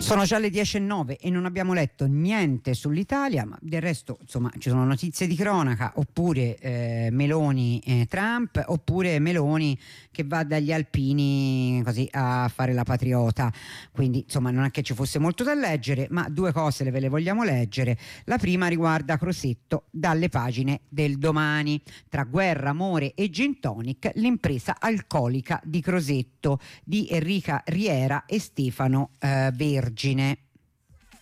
Sono già le 10:09 e non abbiamo letto niente sull'Italia, ma del resto insomma ci sono notizie di cronaca, oppure Meloni Trump, oppure Meloni che va dagli alpini così a fare la patriota. Quindi insomma non è che ci fosse molto da leggere, ma due cose ve le vogliamo leggere. La prima riguarda Crosetto, dalle pagine del Domani. Tra guerra, amore e gin tonic, l'impresa alcolica di Crosetto di Enrica Riera e Stefano Vergine.